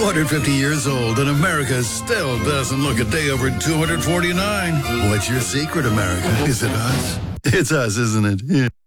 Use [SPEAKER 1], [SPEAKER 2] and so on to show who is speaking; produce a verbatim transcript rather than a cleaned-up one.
[SPEAKER 1] hundred fifty years old, and America still doesn't look a day over two hundred forty-nine. What's your secret, America? Is it us? It's us, isn't it? Yeah.